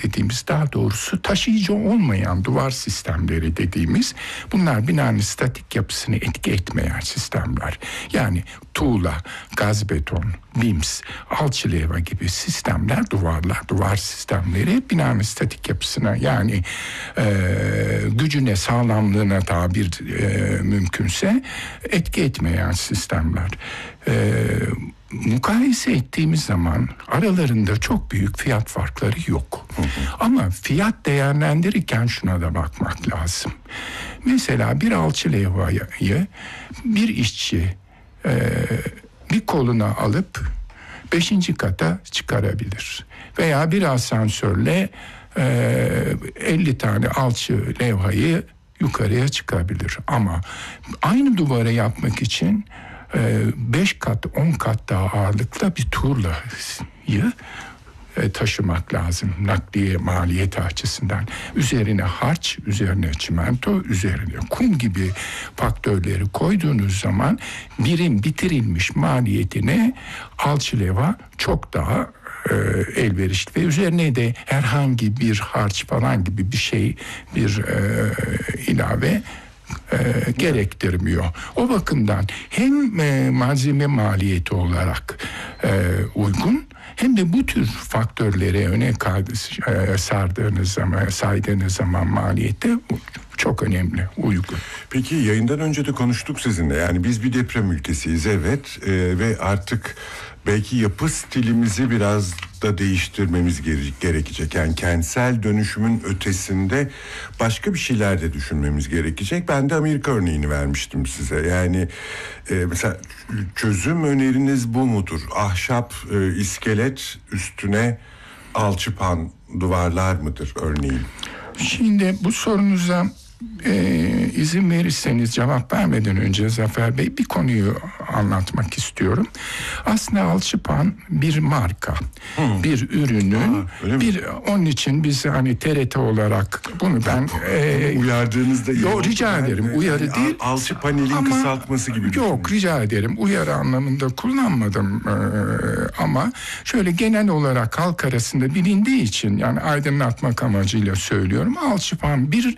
dediğimiz, daha doğrusu taşıyıcı olmayan duvar sistemleri dediğimiz, bunlar binanın statik yapısını etki etmeyen sistemler. Yani tuğla, gaz beton, bims, alçı-levha gibi sistemler, duvar sistemleri binanın statik yapısına, yani gücüne, sağlamlığına tabir mümkünse etki etmeyen sistemler. Mukayese ettiğimiz zaman aralarında çok büyük fiyat farkları yok. Ama fiyat değerlendirirken şuna da bakmak lazım. Mesela bir alçı-levhayı bir işçi bir koluna alıp 5. kata çıkarabilir. Veya bir asansörle 50 tane alçı-levhayı yukarıya çıkabilir. Ama aynı duvara yapmak için 5 kat, 10 kat daha ağırlıkla bir tuğlayı taşımak lazım nakliye maliyeti açısından. Üzerine harç, üzerine çimento, üzerine kum gibi faktörleri koyduğunuz zaman bitirilmiş maliyetine alçı-levha çok daha elverişli ve üzerine de herhangi bir harç falan gibi bir şey, bir ilave gerektirmiyor. O bakımdan hem malzeme maliyeti olarak uygun, hem de bu tür faktörlere saydığınız zaman maliyeti çok önemli, uygun. Peki yayından önce de konuştuk sizinle. Yani biz bir deprem ülkesiyiz, evet, ve artık belki yapı stilimizi biraz da değiştirmemiz gerekecek. Yani kentsel dönüşümün ötesinde başka bir şeyler de düşünmemiz gerekecek. Ben de Amerika örneğini vermiştim size. Yani mesela çözüm öneriniz bu mudur? Ahşap iskelet üstüne alçıpan duvarlar mıdır örneğin? Şimdi bu sorunuza izin verirseniz cevap vermeden önce Zafer Bey bir konuyu anlatmak istiyorum. Aslında alçıpan bir marka, bir ürünün onun için biz hani TRT olarak bunu ben uyardığınızda rica ederim, uyarı değil. Alçıpanelin kısaltması gibi. Yok, rica ederim, uyarı anlamında kullanmadım ama şöyle genel olarak halk arasında bilindiği için, yani aydınlatmak amacıyla söylüyorum. Alçıpan bir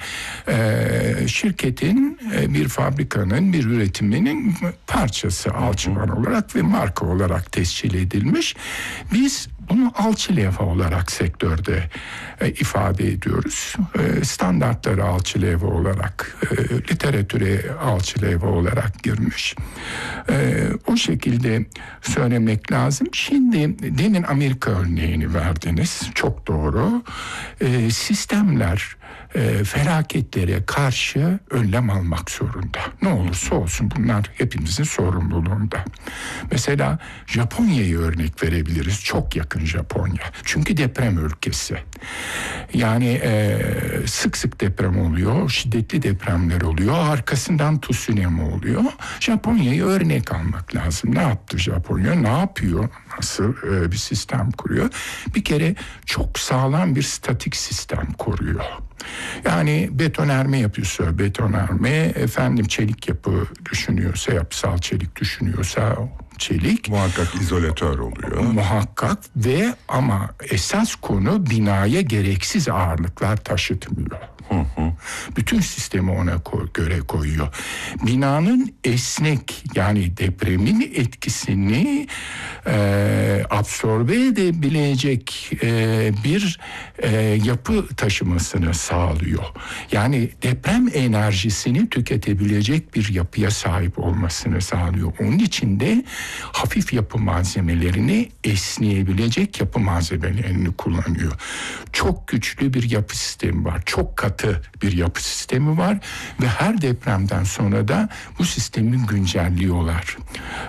şirketin, bir fabrikanın, bir üretiminin parçası alçıpan olarak ve marka olarak tescil edilmiş. Biz bunu alçı-levha olarak sektörde ifade ediyoruz. Standartları alçı-levha olarak, literatüre alçı-levha olarak girmiş. O şekilde söylemek lazım. Şimdi demin Amerika örneğini verdiniz. Çok doğru. Sistemler felaketlere karşı önlem almak zorunda. Ne olursa olsun bunlar hepimizin sorumluluğunda. Mesela Japonya'yı örnek verebiliriz. Çok yakın Japonya. Çünkü deprem ülkesi. Yani sık sık deprem oluyor. Şiddetli depremler oluyor. Arkasından tsunami oluyor. Japonya'yı örnek almak lazım. Ne yaptı Japonya? Ne yapıyor? Nasıl bir sistem kuruyor? Bir kere çok sağlam bir statik sistem kuruyor. Yani betonarme yapıyorsa betonarme, çelik yapı düşünüyorsa, yapısal çelik düşünüyorsa çelik. Muhakkak izolatör oluyor. Muhakkak ve ama esas konu binaya gereksiz ağırlıklar taşıtmıyor. Bütün sistemi ona göre koyuyor. Binanın esnek, yani depremin etkisini absorbe edebilecek bir yapı taşımasını sağlıyor. Yani deprem enerjisini tüketebilecek bir yapıya sahip olmasını sağlıyor. Onun için de hafif yapı malzemelerini, esneyebilecek yapı malzemelerini kullanıyor. Çok güçlü bir yapı sistemi var. Çok katı bir yapı sistemi var ve her depremden sonra da bu sistemi güncelliyorlar.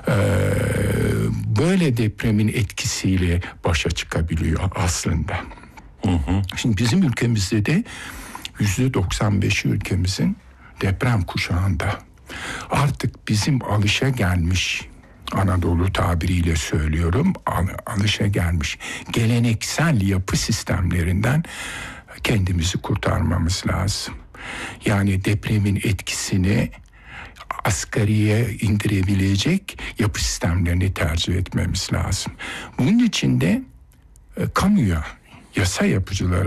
Böyle depremin etkisiyle başa çıkabiliyor aslında. Şimdi bizim ülkemizde de %95'i ülkemizin deprem kuşağında. Artık bizim alışagelmiş, Anadolu tabiriyle söylüyorum, alışagelmiş geleneksel yapı sistemlerinden kendimizi kurtarmamız lazım. Yani depremin etkisini asgariye indirebilecek yapı sistemlerini tercih etmemiz lazım. Bunun için de kamuya, yasa yapıcılara